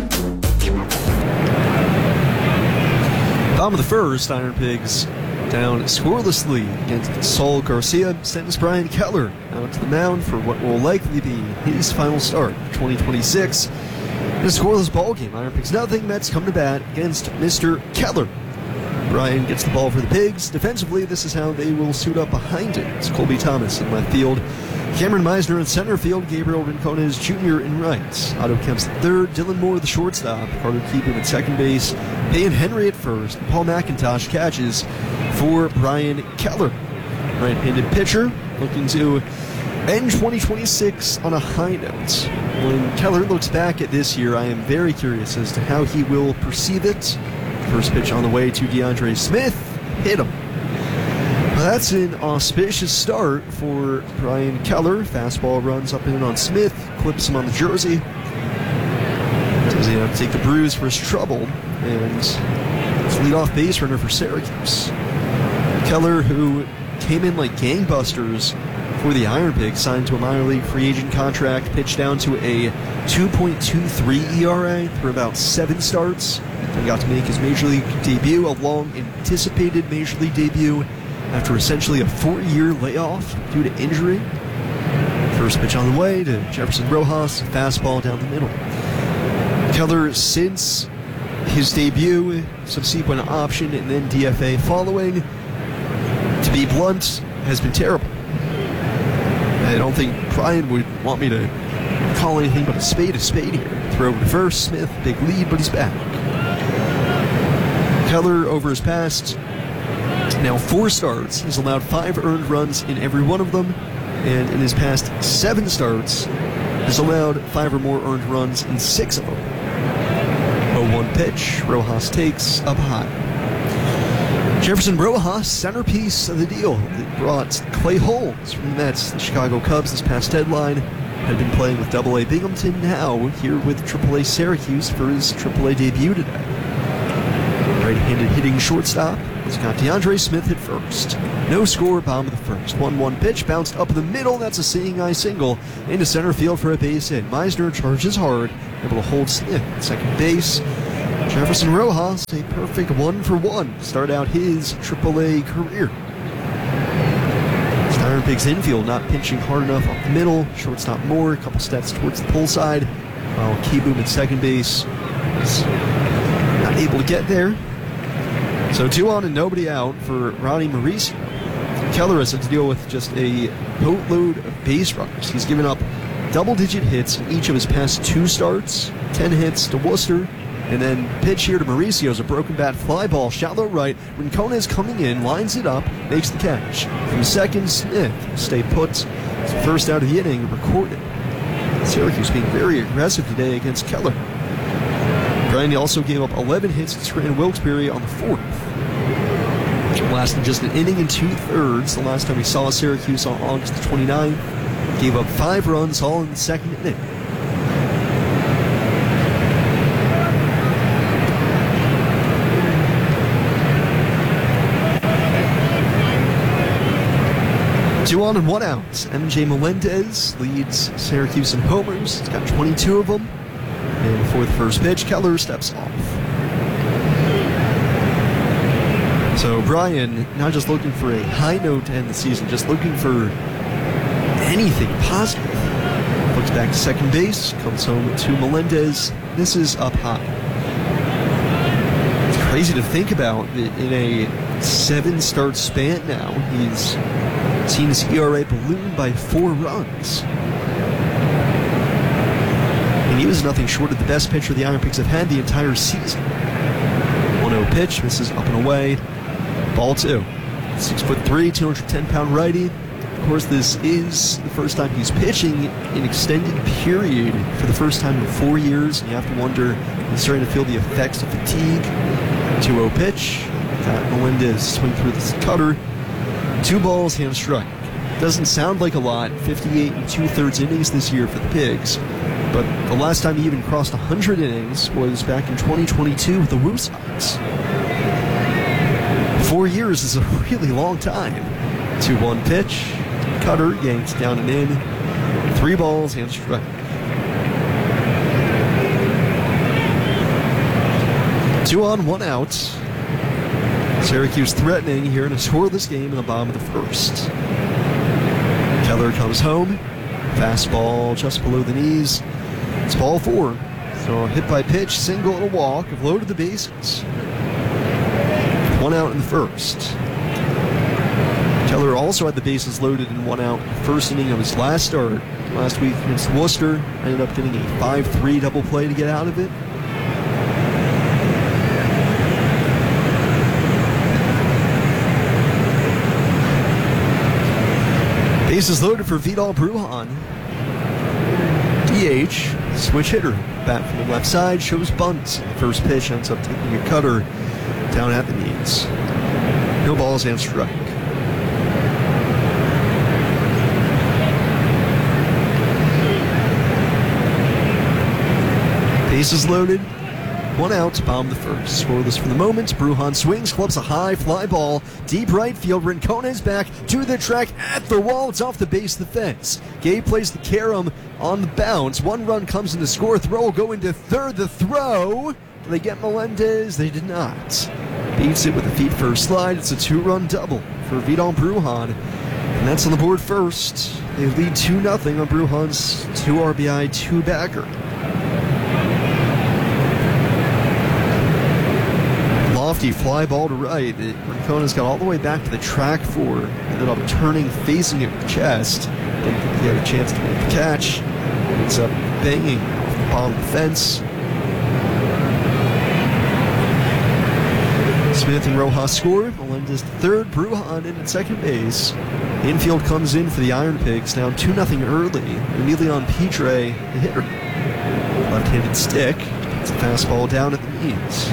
Bottom of the first, Iron Pigs down scorelessly against Saul Garcia. Sends Brian Keller out to the mound for what will likely be his final start of 2026. In a scoreless ball game, Iron Pigs nothing. Mets come to bat against Mr. Keller. Brian gets the ball for the Pigs. Defensively, this is how they will suit up behind it. It's Colby Thomas in left field. Cameron Meisner in center field. Gabriel Rincones Jr. in right. Otto Kemp's the third. Dylan Moore the shortstop. Carter Keeper at second base. Peyton Henry at first. Paul McIntosh catches for Brian Keller. Right-handed pitcher looking to end 2026 on a high note. When Keller looks back at this year, I am very curious as to how he will perceive it. First pitch on the way to DeAndre Smith. Hit him. Well, that's an auspicious start for Brian Keller. Fastball runs up and in on Smith. Clips him on the jersey. Does he have to take the bruise for his trouble? And it's leadoff base runner for Syracuse. Keller, who came in like gangbusters for the Iron Pigs, signed to a minor league free agent contract, pitched down to a 2.23 ERA for about 7 starts, and got to make his major league debut, a long-anticipated major league debut after essentially a 4-year layoff due to injury. First pitch on the way to Jefferson Rojas, fastball down the middle. Keller, since his debut, subsequent option, and then DFA following, to be blunt, has been terrible. I don't think Brian would want me to call anything but a spade here. Throw to first, Smith, big lead, but he's back. Keller, over his past now 4 starts, has allowed 5 earned runs in every one of them, and in his past 7 starts, has allowed 5 or more earned runs in 6 of them. 0-1 pitch, Rojas takes up high. Jefferson Rojas, centerpiece of the deal. It brought Clay Holmes from the Mets, the Chicago Cubs, this past deadline. Had been playing with AA Binghamton, now here with AAA Syracuse for his AAA debut today. Right-handed hitting shortstop. He's got DeAndre Smith at first. No score, bottom of the first. 1-1 pitch, bounced up the middle. That's a seeing eye single into center field for a base hit. Meisner charges hard, able to hold Smith at second base. Jefferson Rojas, a perfect 1-for-1, start out his AAA career. Iron Pigs infield not pinching hard enough up the middle. Shortstop Moore, a couple steps towards the pull side, while Keyboom at second base is not able to get there. So 2 on and nobody out for Ronnie Mauricio. Keller has had to deal with just a boatload of base runners. He's given up double-digit hits in each of his past 2 starts, 10 hits to Worcester, and then pitch here to Mauricio is a broken bat fly ball, shallow right. Rincon is coming in, lines it up, makes the catch. From second, Smith stay put. It's the first out of the inning, recorded. Syracuse being very aggressive today against Keller. Brandi also gave up 11 hits to Scranton Wilkes-Barre on the 4th. Lasting just an inning and 2/3. The last time we saw Syracuse on August the 29th. Gave up 5 runs, all in the second inning. Two on and 1 out. MJ Melendez leads Syracuse in homers. He's got 22 of them. And before the first pitch, Keller steps off. So Brian, not just looking for a high note to end the season, just looking for anything positive. Looks back to second base, comes home to Melendez. This is up high. It's crazy to think about that in a 7-start span now, he's seen his ERA balloon by 4 runs. And he was nothing short of the best pitcher the Iron Pigs have had the entire season. 1-0 pitch, misses up and away. Ball 2. 6'3", 210-pound righty. Of course, this is the first time he's pitching an extended period for the first time in 4 years. And you have to wonder, he's starting to feel the effects of fatigue. 2-0 pitch. Got Melendez swing through this cutter. 2 balls, hand strike. Doesn't sound like a lot. 58 2/3 innings this year for the Pigs. But the last time he even crossed 100 innings was back in 2022 with the Woo Sox. 4 years is a really long time. 2-1 pitch. Cutter yanked down and in. 3 balls, hand strike. Two on, 1 out. Syracuse threatening here in a scoreless game in the bottom of the first. Keller comes home. Fastball just below the knees. It's ball 4. So a hit by pitch, single and a walk have loaded the bases. 1 out in the first. Keller also had the bases loaded in 1 out first inning of his last start. Last week against Worcester. Ended up getting a 5-3 double play to get out of it. Bases loaded for Vidal Brujan. DH, switch hitter. Bat from the left side, shows bunt. The first pitch ends up taking a cutter down at the knees. No balls and strike. Bases loaded. 1 out, bottom of the first. Scoreless for the moment. Brujan swings, clubs a high fly ball. Deep right field. Rincon's back to the track at the wall. It's off the base of the fence. Gabe plays the carom on the bounce. 1 run comes in to score. Throw will go into third. The throw. Did they get Melendez? They did not. Beats it with a feet-first slide. It's a 2-run double for Vidal Brujan. And that's on the board first. They lead 2-0 on Brujan's 2 RBI, 2-bagger. Lofty fly ball to right. Rancona's got all the way back to the track for. Ended up turning, facing it with chest. Didn't think he had a chance to make the catch. Ends up banging off the bottom of the fence. Smith and Rojas score. Melendez third, Brujan in at second base. Infield comes in for the Iron Pigs, down 2-0 early. Emilion Pitre, the hitter. Left-handed stick. It's a fastball down at the knees.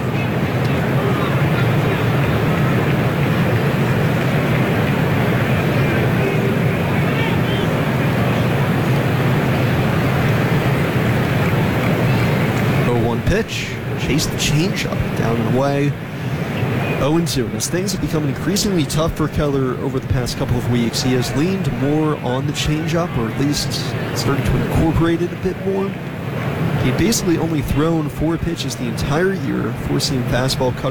Pitch, chase the changeup down and away. 0-2. As things have become increasingly tough for Keller over the past couple of weeks, he has leaned more on the changeup, or at least started to incorporate it a bit more. He'd basically only thrown 4 pitches the entire year, 4-seam fastball, cut